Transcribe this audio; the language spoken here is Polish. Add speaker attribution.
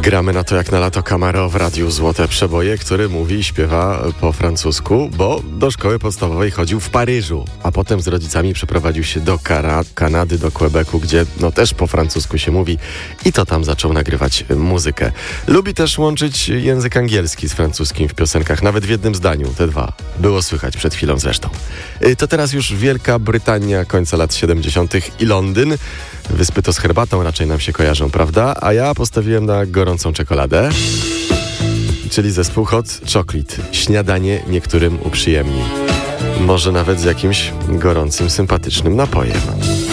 Speaker 1: Gramy na to jak na lato Camaro w Radiu Złote Przeboje, który mówi i śpiewa po francusku, bo do szkoły podstawowej chodził w Paryżu, a potem z rodzicami przeprowadził się do Kanady, do Quebecu, gdzie też po francusku się mówi i to tam zaczął nagrywać muzykę. Lubi też łączyć język angielski z francuskim w piosenkach, nawet w jednym zdaniu, te dwa. Było słychać przed chwilą zresztą. To teraz już Wielka Brytania końca lat 70. i Londyn. Wyspy to z herbatą raczej nam się kojarzą, prawda? A ja postawiłem na gorącą czekoladę, czyli zespół Hot Chocolate. Śniadanie niektórym uprzyjemni. Może nawet z jakimś gorącym, sympatycznym napojem.